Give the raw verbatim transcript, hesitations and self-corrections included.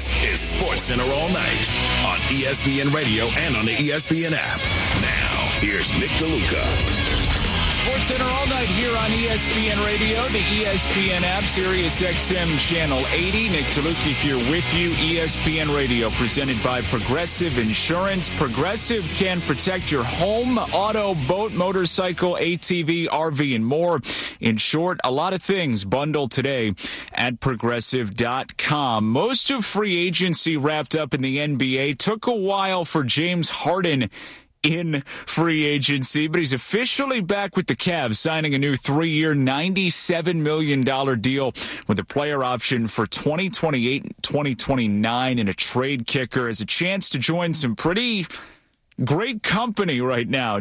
This is SportsCenter All Night on E S P N Radio and on the E S P N app. Now, here's Nick DeLuca. SportsCenter All Night here on E S P N Radio, the E S P N app, Sirius X M Channel eighty. Nick DeLuca here with you. E S P N Radio presented by Progressive Insurance. Progressive can protect your home, auto, boat, motorcycle, A T V, R V, and more. In short, a lot of things bundled today at progressive dot com. Most of free agency wrapped up in the N B A. Took a while for James Harden in free agency, but he's officially back with the Cavs, signing a new three-year, ninety-seven million dollars deal with a player option for twenty twenty-eight, twenty twenty-nine, and a trade kicker. Has a chance to join some pretty great company right now.